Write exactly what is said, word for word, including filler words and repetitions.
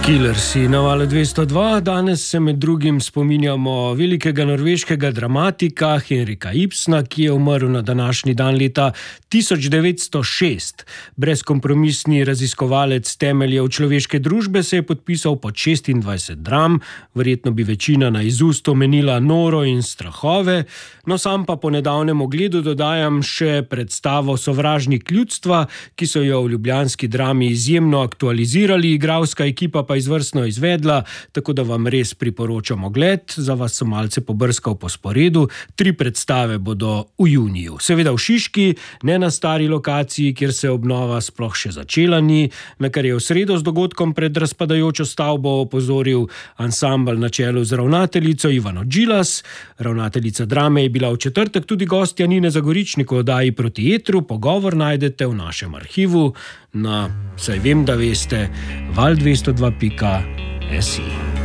Killersi na valu dvesto dva. Danes se med drugim spominjamo velikega norveškega dramatika Henrika Ibsena, ki je umrl na današnji dan leta tisoč devetsto šest. Brezkompromisni raziskovalec temeljev človeške družbe se je podpisal pod šestindvajset dram, verjetno bi večina na izust omenila Noro in strahove, no sam pa po nedavnem ogledu dodajam še predstavo Sovražnik ljudstva, ki so jo v ljubljanski drami izjemno aktualizirali, igralska ekipa pa izvrstno izvedla, tako da vam res priporočam ogled. Za vas sem malce pobrskal po sporedu. Tri predstave bodo v juniju. Seveda v Šiški, ne na stari lokaciji, kjer se obnova sploh še začela ni, na kar je v sredo z dogodkom pred razpadajočo stavbo opozoril ansambel na čelu z ravnateljico Ivano Džilas. Ravnateljica drame je bila v četrtek tudi gostja Nine Zagoričnik v oddaji Proti etru. Pogovor najdete v našem arhivu na, saj vem, da veste, val dvesto dva pika si.